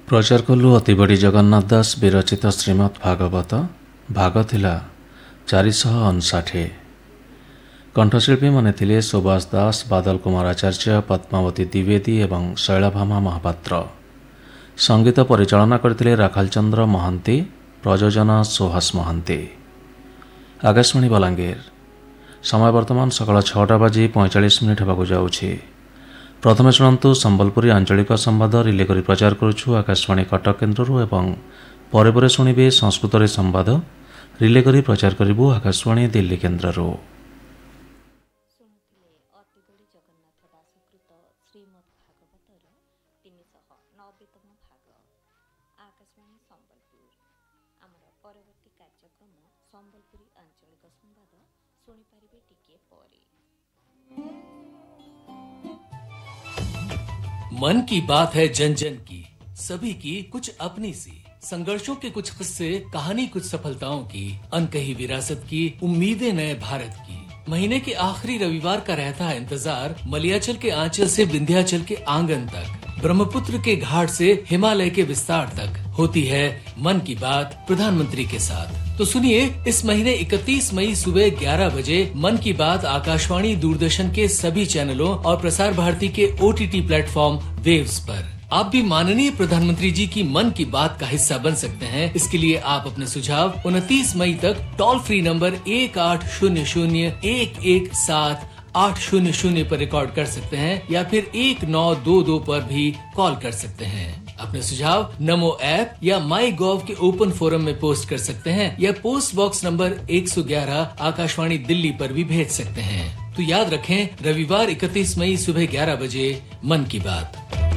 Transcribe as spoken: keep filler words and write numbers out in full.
प्रचार कलु अतिबड़ी जगन्नाथ दास विरचित श्रीमद् भागवत भाग थिला चारिशह अनषाठी। कंठशिल्पी माने थिले सुभाष दास, बादल कुमार आचार्य, पद्मावती द्विवेदी एवं शैलभामा महापात्र। संगीत परिचालना करथिले राखालचंद्र महांती, प्रयोजन सुहास महांती। आकाशवाणी बलांगीर। समय वर्तमान सकाळ छटा बाजी पैंचाश मिनिट होगा जाउछि। प्रथमे शुणु संबलपुरी आंचलिक संवाद रिले करी प्रचार करुछु आकाशवाणी कटक केन्द्ररू एवं परे परे शुणिबे संस्कृत रे संवाद रिले करी प्रचार करिबु आकाशवाणी दिल्ली केन्द्ररू। मन की बात है जन जन की, सभी की कुछ अपनी सी, संघर्षों के कुछ किस्से, कहानी कुछ सफलताओं की, अनकही विरासत की, उम्मीदें नए भारत की। महीने के आखिरी रविवार का रहता है इंतजार, मलयाचल के आंचल से विंध्याचल के आंगन तक, ब्रह्मपुत्र के घाट से हिमालय के विस्तार तक होती है मन की बात प्रधानमंत्री के साथ। तो सुनिए, इस महीने इकतीस मई सुबह ग्यारह बजे मन की बात आकाशवाणी दूरदर्शन के सभी चैनलों और प्रसार भारती के ओटीटी प्लेटफॉर्म वेव्स पर। आप भी माननीय प्रधानमंत्री जी की मन की बात का हिस्सा बन सकते हैं। इसके लिए आप अपने सुझाव उनतीस मई तक टोल फ्री नंबर एक आठ शून्य शून्य एक एक सात आठ शून्य शून्य पर रिकॉर्ड कर सकते हैं या फिर एक नौ दो दो पर भी कॉल कर सकते हैं। अपने सुझाव नमो ऐप या माई गॉव के ओपन फोरम में पोस्ट कर सकते हैं या पोस्ट बॉक्स नंबर एक सौ ग्यारह आकाशवाणी दिल्ली पर भी भेज सकते हैं। तो याद रखें, रविवार इकतीस मई सुबह ग्यारह बजे मन की बात।